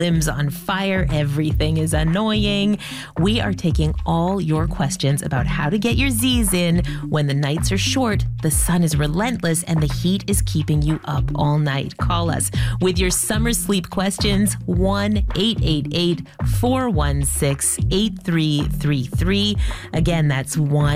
limbs on fire, everything is annoying. We are taking all your questions about how to get your Z's in when the nights are short, the sun is relentless, and the heat is keeping you up all night. Call us with your summer sleep questions, 1-888-416-8333. Again, that's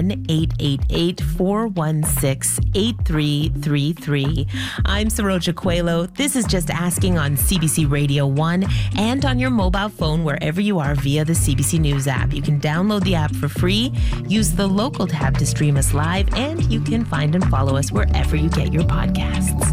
1-888-416-8333. I'm Saroja Coelho. This is Just Asking on CBC Radio 1 and on your mobile phone wherever you are via the CBC News app. You can download the app for free, use the local tab to stream us live, and you can find and follow us wherever you get your podcasts.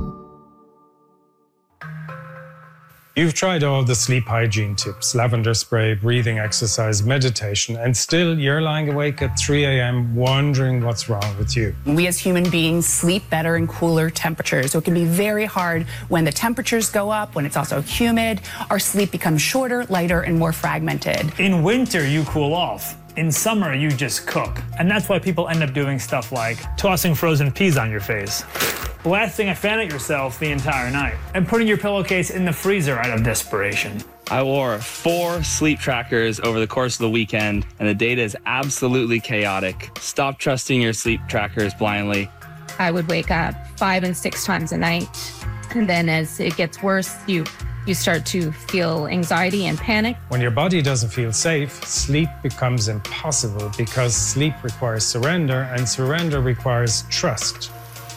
You've tried all the sleep hygiene tips, lavender spray, breathing exercise, meditation, and still you're lying awake at 3 a.m. wondering what's wrong with you. We as human beings sleep better in cooler temperatures, so it can be very hard when the temperatures go up, when it's also humid. Our sleep becomes shorter, lighter, and more fragmented. In winter, you cool off. In summer, you just cook. And that's why people end up doing stuff like tossing frozen peas on your face, blasting a fan at yourself the entire night, and putting your pillowcase in the freezer out of desperation. I wore 4 sleep trackers over the course of the weekend, and the data is absolutely chaotic. Stop trusting your sleep trackers blindly. I would wake up 5 and 6 times a night. And then as it gets worse, you start to feel anxiety and panic. When your body doesn't feel safe, sleep becomes impossible because sleep requires surrender, and surrender requires trust.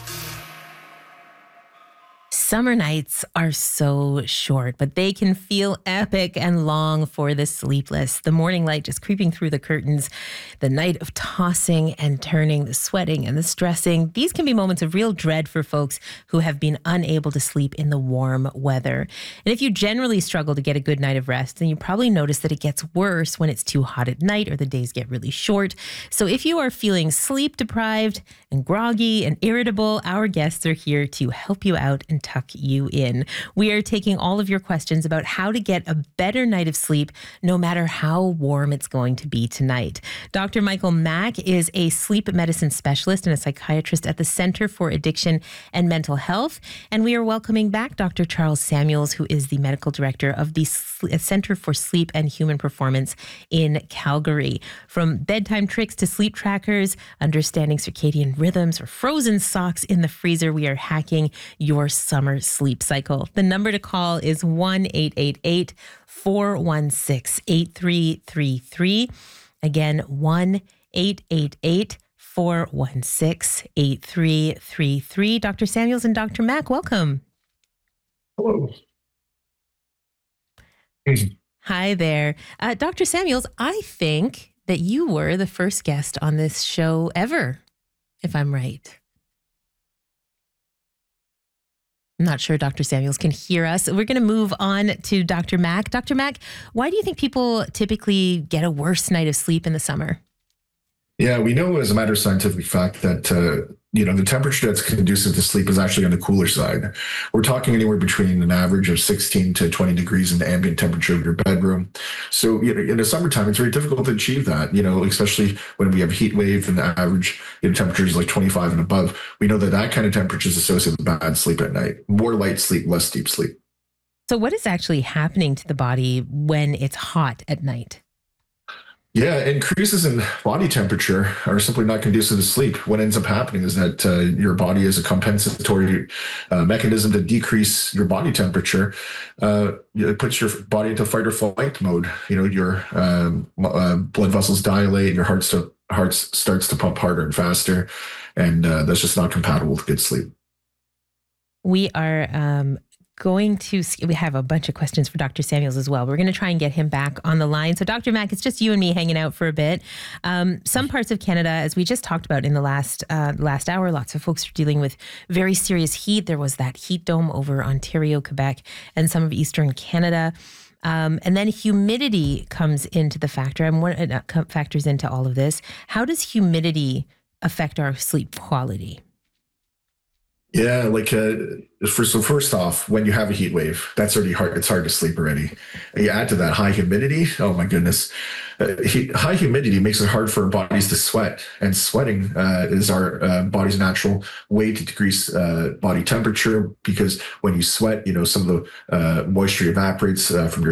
Summer nights are so short, but they can feel epic and long for the sleepless. The morning light just creeping through the curtains, the night of tossing and turning, the sweating and the stressing. These can be moments of real dread for folks who have been unable to sleep in the warm weather. And if you generally struggle to get a good night of rest, then you probably notice that it gets worse when it's too hot at night or the days get really short. So if you are feeling sleep deprived and groggy and irritable, our guests are here to help you out and tuck you in. We are taking all of your questions about how to get a better night of sleep, no matter how warm it's going to be tonight. Dr. Michael Mack is a sleep medicine specialist and a psychiatrist at the Center for Addiction and Mental Health. And we are welcoming back Dr. Charles Samuels, who is the medical director of the Center for Sleep and Human Performance in Calgary. From bedtime tricks to sleep trackers, understanding circadian rhythms, or frozen socks in the freezer, we are hacking your summer sleep cycle. The number to call is 1-888-416-8333. Again, 1-888-416-8333. Dr. Samuels and Dr. Mack, welcome. Hello. Hi there. Dr. Samuels, I think that you were the first guest on this show ever, if I'm right. I'm not sure Dr. Samuels can hear us. We're going to move on to Dr. Mack. Dr. Mack, why do you think people typically get a worse night of sleep in the summer? Yeah, we know as a matter of scientific fact that, the temperature that's conducive to sleep is actually on the cooler side. We're talking anywhere between an average of 16 to 20 degrees in the ambient temperature of your bedroom. So, in the summertime, it's very difficult to achieve that, especially when we have a heat wave and the average temperature is like 25 and above. We know that kind of temperature is associated with bad sleep at night. More light sleep, less deep sleep. So what is actually happening to the body when it's hot at night? Yeah, increases in body temperature are simply not conducive to sleep. What ends up happening is that your body is a compensatory mechanism to decrease your body temperature. It puts your body into fight or flight mode. Your blood vessels dilate, your heart starts to pump harder and faster, and that's just not compatible with good sleep. We are we have a bunch of questions for Dr. Samuels as well. We're going to try and get him back on the line. So Dr. Mack, it's just you and me hanging out for a bit. Some parts of Canada, as we just talked about in the last hour, lots of folks are dealing with very serious heat. There was that heat dome over Ontario, Quebec, and some of Eastern Canada. And then humidity comes into the factor, and what factors into all of this. How does humidity affect our sleep quality? Yeah, like first off, when you have a heat wave, that's already hard. It's hard to sleep already. And you add to that high humidity. Oh my goodness, high humidity makes it hard for our bodies to sweat, and sweating is our body's natural way to decrease body temperature. Because when you sweat, some of the moisture evaporates from your